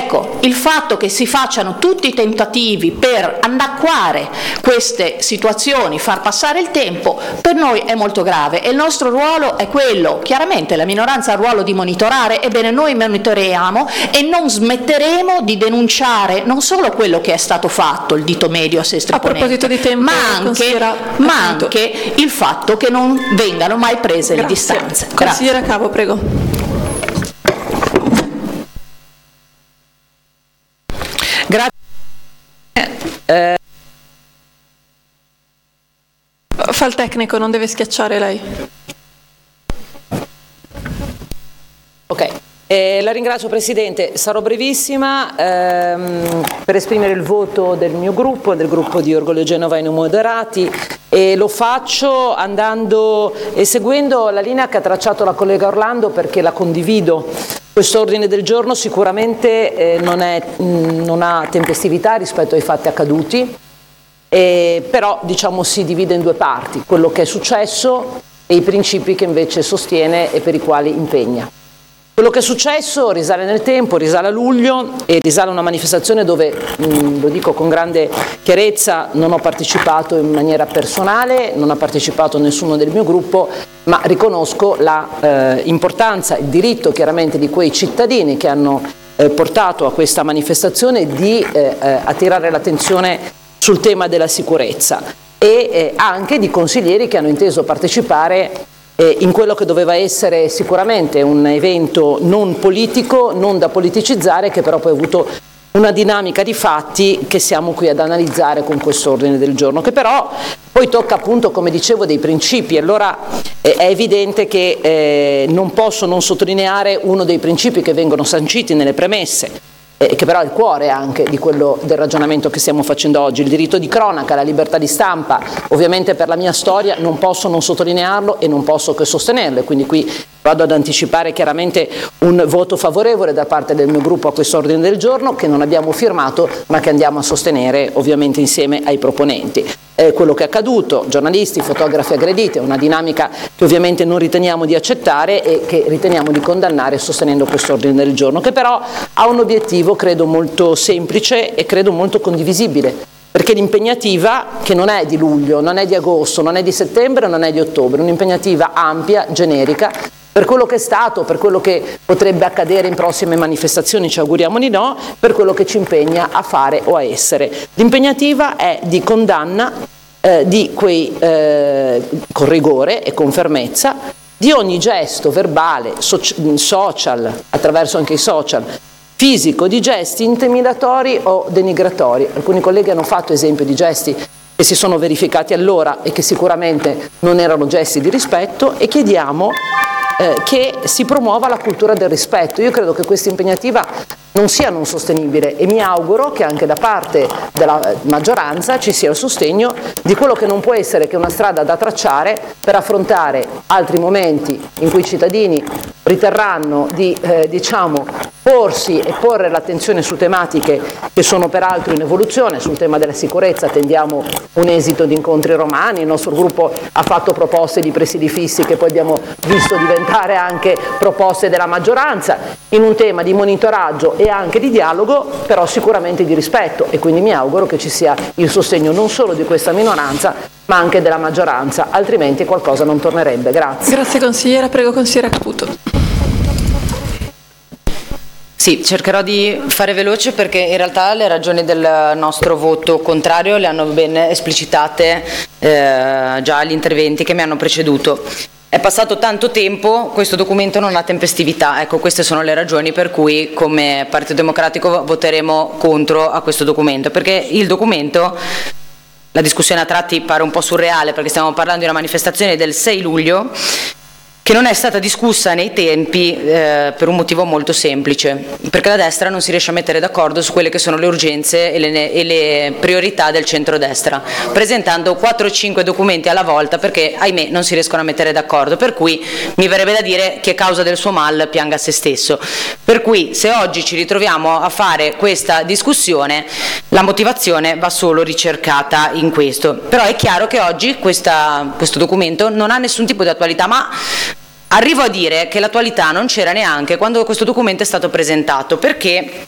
Ecco, il fatto che si facciano tutti i tentativi per annacquare queste situazioni, far passare il tempo, per noi è molto grave, e il nostro ruolo è quello, chiaramente la minoranza ha il ruolo di monitorare, ebbene noi monitoriamo e non smetteremo di denunciare non solo quello che è stato fatto, il dito medio a Sestri Ponente, a proposito di tempo, ma anche il fatto che non vengano mai prese le distanze. Consigliera Cavo, prego. Grazie. Fa il tecnico, non deve schiacciare lei. Ok. La ringrazio Presidente, sarò brevissima per esprimere il voto del mio gruppo, del gruppo di Orgoglio Genova e Non Moderati, e lo faccio andando e seguendo la linea che ha tracciato la collega Orlando, perché la condivido. Questo ordine del giorno sicuramente non ha tempestività rispetto ai fatti accaduti, però diciamo si divide in due parti, quello che è successo e i principi che invece sostiene e per i quali impegna. Quello che è successo risale nel tempo, risale a luglio e risale a una manifestazione dove, lo dico con grande chiarezza, non ho partecipato in maniera personale, non ha partecipato nessuno del mio gruppo, ma riconosco l'importanza, il diritto chiaramente di quei cittadini che hanno portato a questa manifestazione di attirare l'attenzione sul tema della sicurezza e anche di consiglieri che hanno inteso partecipare in quello che doveva essere sicuramente un evento non politico, non da politicizzare, che però poi ha avuto una dinamica di fatti che siamo qui ad analizzare con questo ordine del giorno, che però poi tocca appunto, come dicevo, dei principi. Allora è evidente che non posso non sottolineare uno dei principi che vengono sanciti nelle premesse, che però è il cuore anche di quello del ragionamento che stiamo facendo oggi, il diritto di cronaca, la libertà di stampa. Ovviamente per la mia storia non posso non sottolinearlo e non posso che sostenerlo, e quindi qui vado ad anticipare chiaramente un voto favorevole da parte del mio gruppo a questo ordine del giorno, che non abbiamo firmato ma che andiamo a sostenere ovviamente insieme ai proponenti. Quello che è accaduto, giornalisti, fotografi aggrediti, è una dinamica che ovviamente non riteniamo di accettare e che riteniamo di condannare sostenendo questo ordine del giorno, che però ha un obiettivo credo molto semplice e credo molto condivisibile, perché l'impegnativa, che non è di luglio, non è di agosto, non è di settembre, non è di ottobre, un'impegnativa ampia, generica, per quello che è stato, per quello che potrebbe accadere in prossime manifestazioni, ci auguriamo di no, per quello che ci impegna a fare o a essere. L'impegnativa è di condanna con rigore e con fermezza di ogni gesto verbale, social, attraverso anche i social, fisico, di gesti intimidatori o denigratori. Alcuni colleghi hanno fatto esempio di gesti che si sono verificati allora e che sicuramente non erano gesti di rispetto, e chiediamo che si promuova la cultura del rispetto. Io credo che questa impegnativa non sia non sostenibile e mi auguro che anche da parte della maggioranza ci sia il sostegno di quello che non può essere che una strada da tracciare per affrontare altri momenti in cui i cittadini riterranno di porsi e porre l'attenzione su tematiche che sono peraltro in evoluzione. Sul tema della sicurezza attendiamo un esito di incontri romani, il nostro gruppo ha fatto proposte di presidi fissi che poi abbiamo visto diventare anche proposte della maggioranza, in un tema di monitoraggio e anche di dialogo, però sicuramente di rispetto, e quindi mi auguro che ci sia il sostegno non solo di questa minoranza ma anche della maggioranza, altrimenti qualcosa non tornerebbe. Grazie. Grazie consigliera, prego consigliera Caputo. Sì, cercherò di fare veloce perché in realtà le ragioni del nostro voto contrario le hanno ben esplicitate già gli interventi che mi hanno preceduto. È passato tanto tempo, questo documento non ha tempestività, ecco, queste sono le ragioni per cui come Partito Democratico voteremo contro a questo documento, perché il documento, la discussione a tratti pare un po' surreale perché stiamo parlando di una manifestazione del 6 luglio che non è stata discussa nei tempi per un motivo molto semplice, perché la destra non si riesce a mettere d'accordo su quelle che sono le urgenze e le priorità del centrodestra, presentando 4-5 documenti alla volta perché, ahimè, non si riescono a mettere d'accordo, per cui mi verrebbe da dire che causa del suo mal pianga se stesso. Per cui se oggi ci ritroviamo a fare questa discussione, la motivazione va solo ricercata in questo. Però è chiaro che oggi questo documento non ha nessun tipo di attualità, ma arrivo a dire che l'attualità non c'era neanche quando questo documento è stato presentato, perché